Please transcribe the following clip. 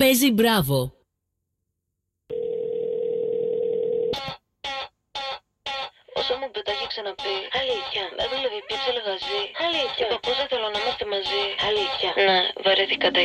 παίζει μπράβο. Όσο μου πετάγει ξαναπεί. Αλήθεια. Έδωλε πιέψε λεγαζί. Αλήθεια. Είπα πως δεν θέλω να είμαστε μαζί. Αλήθεια. Ναι, βαρέθηκα τα